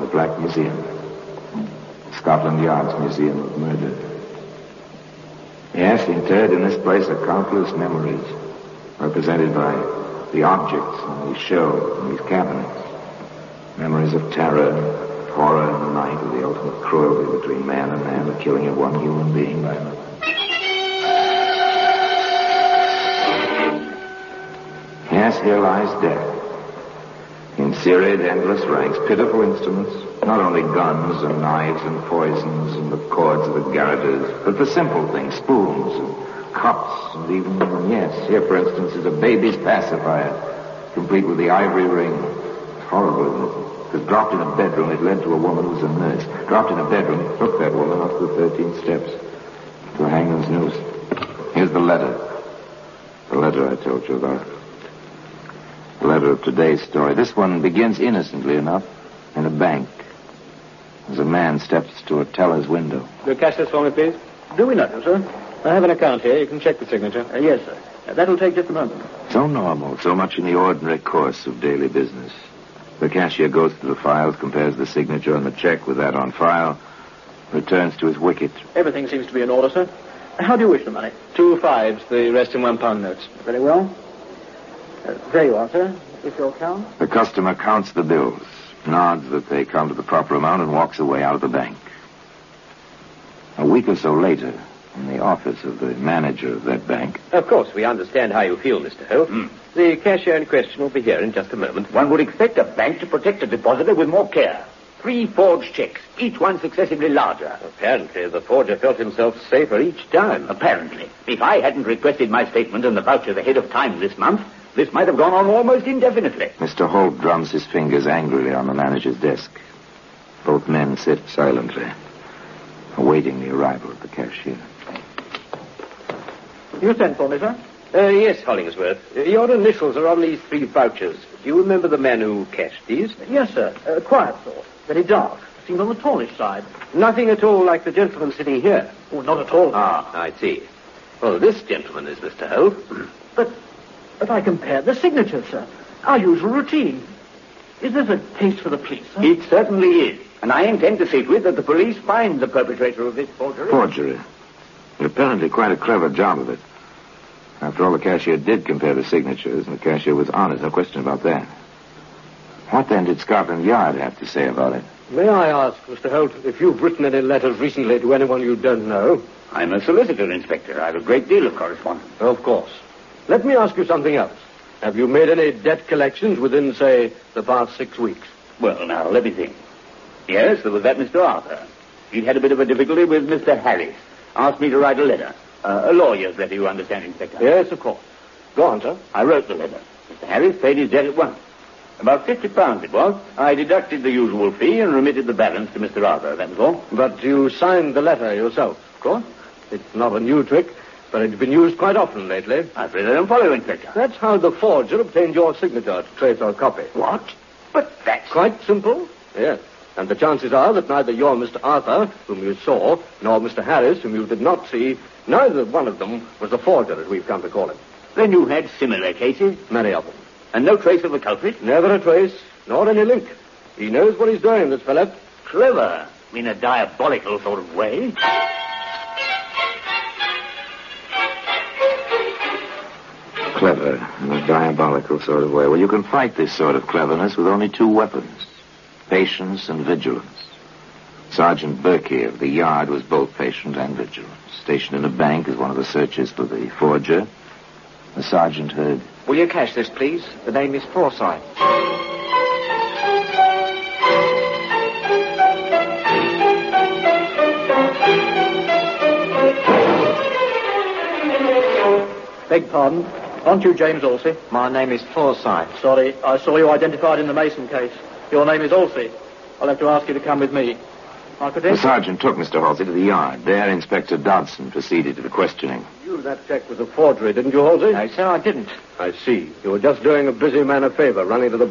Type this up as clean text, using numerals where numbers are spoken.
Black Museum. Scotland Yard's Museum of Murder. Yes, interred in this place are countless memories, represented by the objects in these shelves and these cabinets. Memories of terror, horror in the night, of the ultimate cruelty between man and man, the killing of one human being by another. Yes, here lies death. In serried, endless ranks, pitiful instruments, not only guns and knives and poisons and the cords of the garroters, but the simple things, spoons and cups and even, yes, here, for instance, is a baby's pacifier, complete with the ivory ring. It's horrible. It was dropped in a bedroom. It led to a woman who was a nurse. Dropped in a bedroom, it took that woman up the 13 steps to a hangman's noose. Here's the letter. The letter I told you about. The letter of today's story. This one begins innocently enough in a bank. As a man steps to a teller's window. Will you cash this for me, please? Do we not, sir? I have an account here. You can check the signature. Yes, sir. That'll take just a moment. So normal, so much in the ordinary course of daily business. The cashier goes through the files, compares the signature on the check with that on file, returns to his wicket. Everything seems to be in order, sir. How do you wish the money? 2 5s, the rest in £1 notes. Very well. There you are, sir. If you'll count. The customer counts the bills, nods that they come to the proper amount, and walks away out of the bank. A week or so later, in the office of the manager of that bank. Of course, we understand how you feel, Mr. Holt. The cashier in question will be here in just a moment. One would expect a bank to protect a depositor with more care. 3 forged checks, each one successively larger. Apparently, the forger felt himself safer each time. Apparently. If I hadn't requested my statement and the vouchers ahead of time this month, this might have gone on almost indefinitely. Mr. Holt drums his fingers angrily on the manager's desk. Both men sit silently, awaiting the arrival of the cashier. You sent for me, sir? Yes, Hollingsworth. Your initials are on these 3 vouchers. Do you remember the man who cashed these? Yes, sir. Quiet sort. Very dark. Seemed on the tallish side. Nothing at all like the gentleman sitting here. Oh, not at all. Ah, I see. Well, this gentleman is Mr. Holt. But I compared the signatures, sir. Our usual routine. Is this a case for the police, sir? It certainly is. And I intend to see to it that the police find the perpetrator of this forgery. Forgery. Apparently quite a clever job of it. After all, the cashier did compare the signatures, and the cashier was honest, no question about that. What then did Scotland Yard have to say about it? May I ask, Mr. Holt, if you've written any letters recently to anyone you don't know? I'm a solicitor, Inspector. I have a great deal of correspondence. Of course. Let me ask you something else. Have you made any debt collections within, say, the past 6 weeks? Well, now, let me think. Yes, there was that Mr. Arthur. He'd had a bit of a difficulty with Mr. Harris. Asked me to write a letter. A lawyer's letter, you understand, Inspector? Yes, of course. Go on, sir. I wrote the letter. Mr. Harris paid his debt at once. About £50 it was. I deducted the usual fee and remitted the balance to Mr. Arthur, that was all. But you signed the letter yourself, of course. It's not a new trick, but it's been used quite often lately. I'm afraid I don't follow, Inspector. That's how the forger obtained your signature to trace our copy. What? But that's... Quite simple, yes. And the chances are that neither your Mr. Arthur, whom you saw, nor Mr. Harris, whom you did not see, neither one of them was the forger, as we've come to call him. Then you had similar cases? Many of them. And no trace of the culprit? Never a trace, nor any link. He knows what he's doing, this fellow. Clever, in a diabolical sort of way. Clever, in a diabolical sort of way. Well, you can fight this sort of cleverness with only 2 weapons. Patience and vigilance. Sergeant Berkey of the Yard was both patient and vigilant. Stationed in a bank as one of the searchers for the forger, the sergeant heard... Will you cash this, please? The name is Forsyth. Beg pardon. Aren't you James Alsey? My name is Forsyth. Sorry, I saw you identified in the Mason case. Your name is Alsey. I'll have to ask you to come with me. The sergeant took Mr. Halsey to the Yard. There, Inspector Dodson proceeded to the questioning. You, that check was a forgery, didn't you, Halsey? No, sir, I didn't. I see. You were just doing a busy man a favor, running to the